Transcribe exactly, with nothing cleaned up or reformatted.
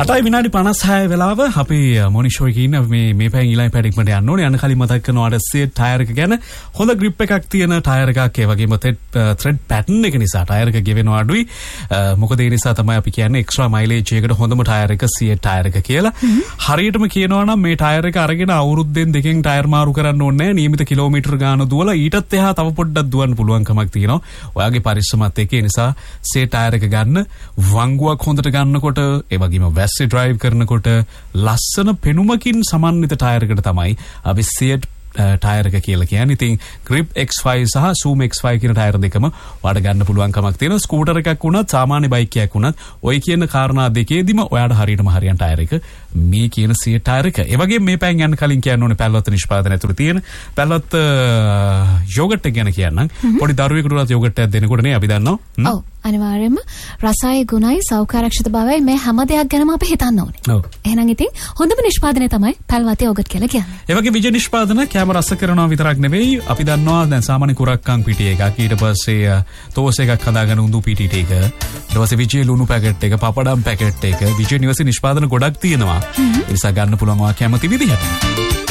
අටයි විනාඩි පනස් හය වෙලාව අපි මොනිෂෝ එකේ ඉන්න මේ මේ පැයෙන් ඊළඟ පැඩික්මට යන්න ඕනේ. යන්න කලින් මතක් කරනවා අර සීට් ටයර් එක ගැන. හොඳ grip එකක් තියෙන ටයර් එකක් ඒ වගේම thread pattern එක නිසා ටයර් එක ගෙවෙනවා අඩුයි. මොකද ඒ නිසා තමයි අපි කියන්නේ extra mileage එකකට හොඳම ටයර් එක සීට් ටයර් එක කියලා. හරියටම කියනවා නම් මේ ටයර් එක අරගෙන අවුරුද්දෙන් දෙකෙන් ටයර් මාරු කරන්න ඕනේ නැහැ. නියමිත කිලෝමීටර් ගාන දුවලා ඊටත් එහා තව පොඩ්ඩක් දුවන්න පුළුවන් කමක් තියෙනවා. ඔයාගේ පරිශ්‍රමත් එක්ක. ඒ නිසා සීට් ටයර් එක ගන්න වංගුවක් හොඳට ගන්නකොට ඒ වගේම වැස්සේ ඩ්‍රයිව් කරනකොට ලස්සන පෙනුමකින් සමන්විත ටයර් එකකට තමයි අපි සීට් ටයර් එක කියලා කියන්නේ. ඉතින් grip X five සහ zoom X five කියන ටයර් දෙකම ඔයාලට ගන්න පුළුවන් කමක් තියෙනවා. ස්කූටර් එකක් වුණත් සාමාන්‍ය බයික් එකක් වුණත් ඔය කියන කාරණා දෙකේදීම ඔයාලට හරියටම හරියන ටයර් එක මේ කියන සීට් ටයර් එක. ඒ වගේම මේ පැයෙන් යන්න කලින් කියන්න ඕනේ පැල්ලොත් නිෂ්පාදනය ඇතුළේ තියෙන පැල්ලොත් යෝගට් එක ගැන කියන්නම්. පොඩි දරුවෙකුට යෝගට් එකක් දෙනකොට නේ අපි දන්නවා. ඔව් අනිවාර්යයෙන්ම රසයි ගුණයි සෞඛ්‍යාරක්ෂිත බවයි මේ හැම දෙයක් ගැනම අපි හිතන්න ඕනේ. ඔව්. එහෙනම් ඉතින් හොඳම නිෂ්පාදනය තමයි පැල්වත් යෝගට් කියලා කියන්නේ. ඒ වගේ විජය නිෂ්පාදන කැම රස කරනවා විතරක් නෙවෙයි අපි දන්නවා දැන් සාමාන්‍ය කුරක්කන් පිටි එකක් ඊට පස්සේ තෝස් එකක් හදාගෙන උඳු පිටි ටික ඊට පස්සේ විජය ලුණු පැකට් එක පපඩම් පැකට් එක විජය නිවසේ නිෂ්පාදන ගොඩක් තියෙනවා. ඒ නිසා ගන්න පුළුවන් ඔයා කැමති විදිහට.